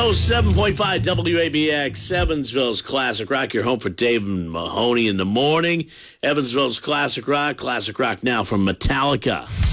107.5 WABX, Evansville's Classic Rock. Your home for Dave Mahoney in the morning. Evansville's Classic Rock now from Metallica.